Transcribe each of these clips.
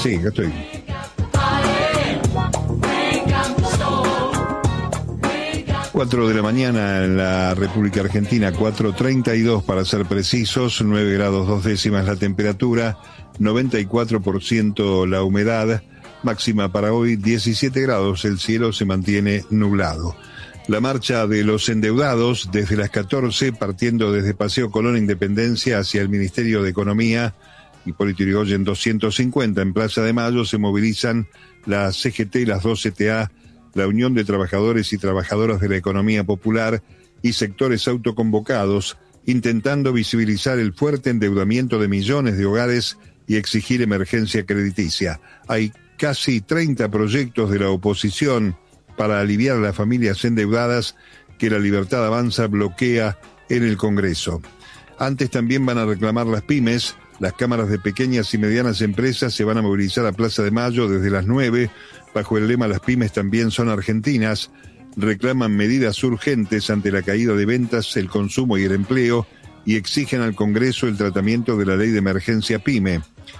Sí, acá estoy. Cuatro de la mañana en la República Argentina, 4:32 para ser precisos, 9 grados 2 décimas la temperatura, 94% la humedad, máxima para hoy 17 grados, el cielo se mantiene nublado. La marcha de los endeudados desde las 14, partiendo desde Paseo Colón Independencia hacia el Ministerio de Economía, Hipólito Yrigoyen 250 en Plaza de Mayo, se movilizan la CGT, las dos CTA, la Unión de Trabajadores y Trabajadoras de la Economía Popular y sectores autoconvocados, intentando visibilizar el fuerte endeudamiento de millones de hogares y exigir emergencia crediticia. Hay casi 30 proyectos de la oposición para aliviar a las familias endeudadas que la Libertad Avanza bloquea en el Congreso. Antes también van a reclamar las pymes. Las cámaras de pequeñas y medianas empresas se van a movilizar a Plaza de Mayo desde las 9, bajo el lema "Las pymes también son argentinas". Reclaman medidas urgentes ante la caída de ventas, el consumo y el empleo, y exigen al Congreso el tratamiento de la ley de emergencia PYME.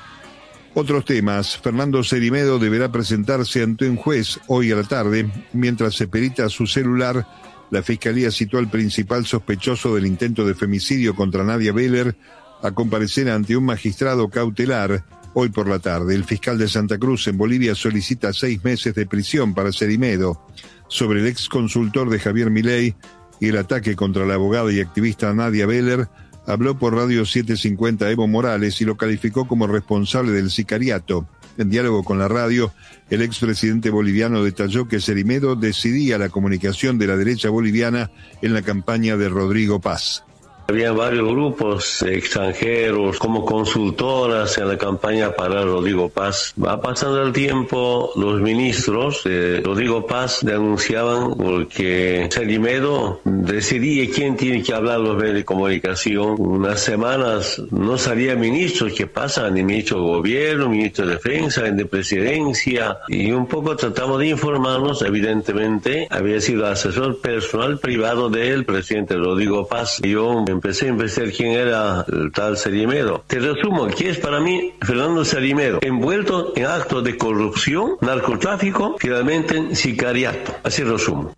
Otros temas. Fernando Cerimedo deberá presentarse ante un juez hoy a la tarde. Mientras se perita su celular, la Fiscalía citó al principal sospechoso del intento de femicidio contra Nadia Beller a comparecer ante un magistrado cautelar hoy por la tarde. El fiscal de Santa Cruz en Bolivia solicita 6 meses de prisión para Cerimedo. Sobre el ex consultor de Javier Milei y el ataque contra la abogada y activista Nadia Beller, habló por Radio 750 Evo Morales y lo calificó como responsable del sicariato. En diálogo con la radio, el expresidente boliviano detalló que Cerimedo decidía la comunicación de la derecha boliviana en la campaña de Rodrigo Paz. Había varios grupos extranjeros como consultoras en la campaña para Rodrigo Paz. Va pasando el tiempo, los ministros de Rodrigo Paz denunciaban porque Cerimedo decidía quién tiene que hablar los medios de comunicación. Unas semanas no salía ministros, ¿qué pasa? Ni ministro de gobierno, ministro de defensa, de presidencia. Y un poco tratamos de informarnos, evidentemente, había sido asesor personal privado del presidente Rodrigo Paz. Yo empecé a investigar quién era el tal Cerimedo. Te resumo, ¿qué es para mí Fernando Cerimedo? Envuelto en actos de corrupción, narcotráfico, finalmente en sicariato. Así resumo.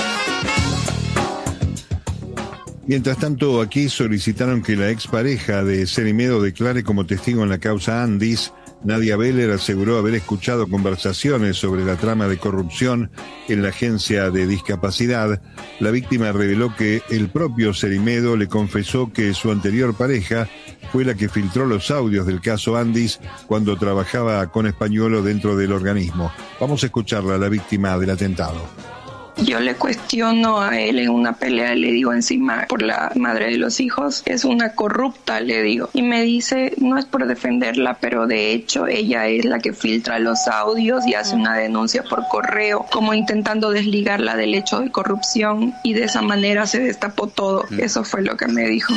Mientras tanto, aquí solicitaron que la expareja de Cerimedo declare como testigo en la causa Andis. Nadia Beller aseguró haber escuchado conversaciones sobre la trama de corrupción en la agencia de discapacidad. La víctima reveló que el propio Cerimedo le confesó que su anterior pareja fue la que filtró los audios del caso Andis cuando trabajaba con Españuelo dentro del organismo. Vamos a escucharla, la víctima del atentado. Yo le cuestiono a él en una pelea, le digo encima por la madre de los hijos, es una corrupta, le digo. Y me dice, no es por defenderla, pero de hecho ella es la que filtra los audios y hace una denuncia por correo, como intentando desligarla del hecho de corrupción, y de esa manera se destapó todo. Eso fue lo que me dijo.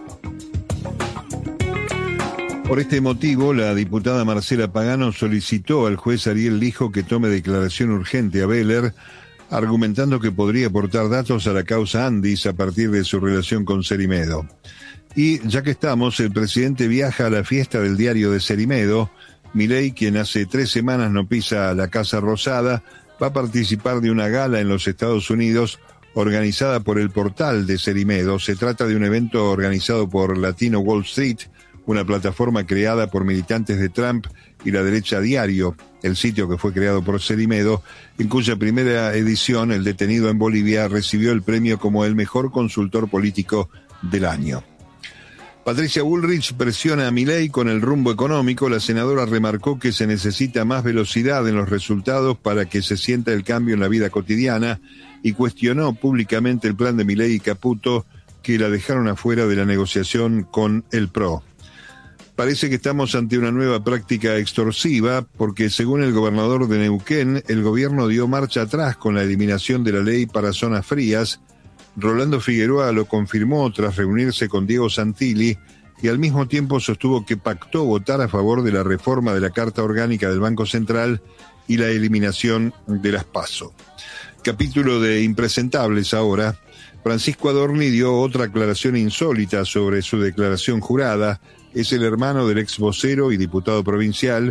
Por este motivo, la diputada Marcela Pagano solicitó al juez Ariel Lijo que tome declaración urgente a Beller, argumentando que podría aportar datos a la causa Andis a partir de su relación con Cerimedo. Y ya que estamos, el presidente viaja a la fiesta del diario de Cerimedo. Milei, quien hace 3 semanas no pisa la Casa Rosada, va a participar de una gala en los Estados Unidos organizada por el portal de Cerimedo. Se trata de un evento organizado por Latino Wall Street, una plataforma creada por militantes de Trump y la derecha Diario, el sitio que fue creado por Cerimedo, en cuya primera edición el detenido en Bolivia recibió el premio como el mejor consultor político del año. Patricia Bullrich presiona a Milei con el rumbo económico. La senadora remarcó que se necesita más velocidad en los resultados para que se sienta el cambio en la vida cotidiana y cuestionó públicamente el plan de Milei y Caputo, que la dejaron afuera de la negociación con el PRO. Parece que estamos ante una nueva práctica extorsiva porque, según el gobernador de Neuquén, el gobierno dio marcha atrás con la eliminación de la ley para zonas frías. Rolando Figueroa lo confirmó tras reunirse con Diego Santilli y al mismo tiempo sostuvo que pactó votar a favor de la reforma de la Carta Orgánica del Banco Central y la eliminación de las PASO. Capítulo de impresentables ahora. Francisco Adorni dio otra aclaración insólita sobre su declaración jurada. Es el hermano del ex vocero y diputado provincial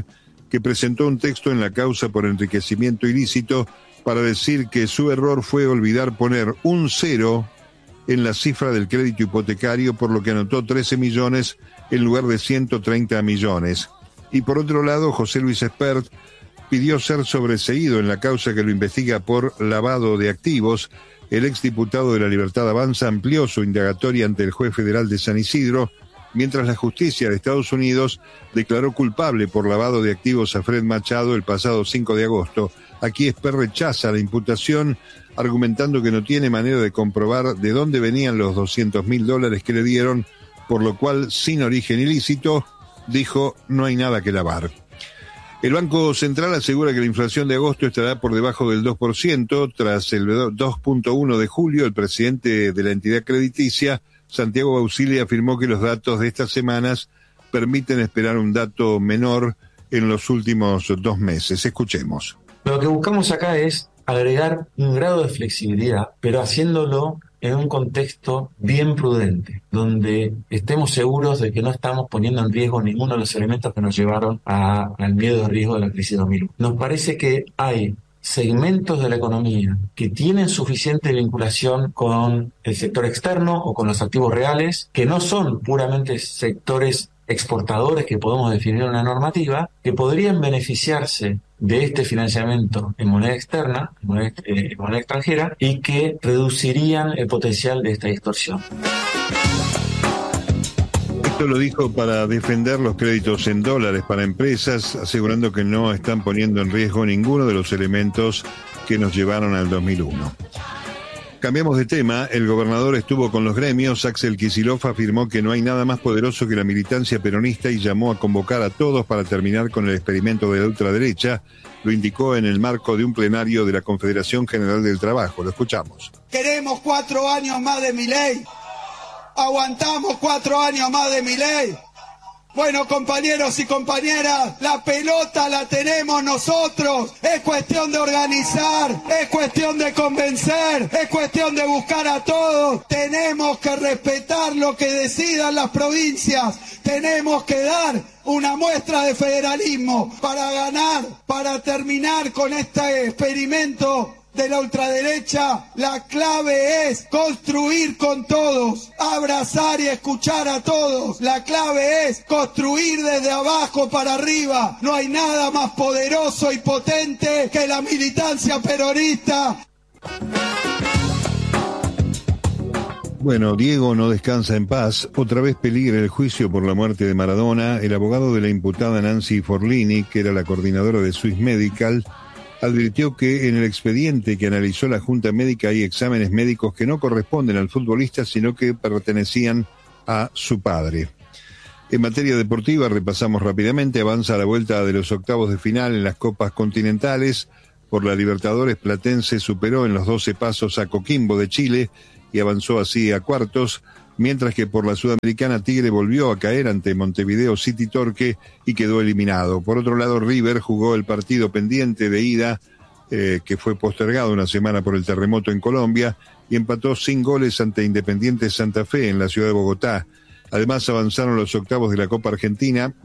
que presentó un texto en la causa por enriquecimiento ilícito para decir que su error fue olvidar poner un 0 en la cifra del crédito hipotecario, por lo que anotó 13 millones en lugar de 130 millones. Y por otro lado, José Luis Espert pidió ser sobreseído en la causa que lo investiga por lavado de activos. El exdiputado de la Libertad Avanza amplió su indagatoria ante el juez federal de San Isidro, mientras la justicia de Estados Unidos declaró culpable por lavado de activos a Fred Machado el pasado 5 de agosto. Aquí Espert rechaza la imputación, argumentando que no tiene manera de comprobar de dónde venían los $200.000 que le dieron, por lo cual, sin origen ilícito, dijo, no hay nada que lavar. El Banco Central asegura que la inflación de agosto estará por debajo del 2%. Tras el 2.1 de julio, el presidente de la entidad crediticia, Santiago Bausili, afirmó que los datos de estas semanas permiten esperar un dato menor en los últimos 2 meses. Escuchemos. Lo que buscamos acá es agregar un grado de flexibilidad, pero haciéndolo en un contexto bien prudente, donde estemos seguros de que no estamos poniendo en riesgo ninguno de los elementos que nos llevaron al miedo de riesgo de la crisis 2001. Nos parece que hay segmentos de la economía que tienen suficiente vinculación con el sector externo o con los activos reales, que no son puramente sectores exportadores que podemos definir en una normativa, que podrían beneficiarse de este financiamiento en moneda externa, en moneda extranjera, y que reducirían el potencial de esta distorsión. Esto lo dijo para defender los créditos en dólares para empresas, asegurando que no están poniendo en riesgo ninguno de los elementos que nos llevaron al 2001. Cambiamos de tema. El gobernador estuvo con los gremios. Axel Kicillof afirmó que no hay nada más poderoso que la militancia peronista y llamó a convocar a todos para terminar con el experimento de la ultraderecha. Lo indicó en el marco de un plenario de la Confederación General del Trabajo. Lo escuchamos. Queremos 4 años más de Milei. Aguantamos 4 años más de Milei. Bueno, compañeros y compañeras, la pelota la tenemos nosotros. Es cuestión de organizar, es cuestión de convencer, es cuestión de buscar a todos. Tenemos que respetar lo que decidan las provincias. Tenemos que dar una muestra de federalismo para ganar, para terminar con este experimento de la ultraderecha. La clave es construir con todos, abrazar y escuchar a todos. La clave es construir desde abajo para arriba. No hay nada más poderoso y potente que la militancia peronista. Bueno, Diego no descansa en paz. Otra vez peligra el juicio por la muerte de Maradona. El abogado de la imputada Nancy Forlini, que era la coordinadora de Swiss Medical, advirtió que en el expediente que analizó la Junta Médica hay exámenes médicos que no corresponden al futbolista, sino que pertenecían a su padre. En materia deportiva, repasamos rápidamente, avanza a la vuelta de los octavos de final en las Copas Continentales. Por la Libertadores, Platense superó en los 12 pasos a Coquimbo de Chile y avanzó así a cuartos, mientras que por la Sudamericana Tigre volvió a caer ante Montevideo City Torque y quedó eliminado. Por otro lado, River jugó el partido pendiente de ida, que fue postergado una semana por el terremoto en Colombia, y empató sin goles ante Independiente Santa Fe en la ciudad de Bogotá. Además, avanzaron los octavos de la Copa Argentina.